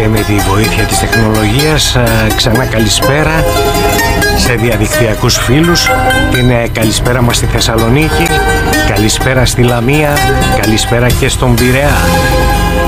και με τη βοήθεια της τεχνολογίας. Ξανά καλησπέρα σε διαδικτυακούς φίλους. Την καλησπέρα μας στη Θεσσαλονίκη, καλησπέρα στη Λαμία, καλησπέρα και στον Πειραιά.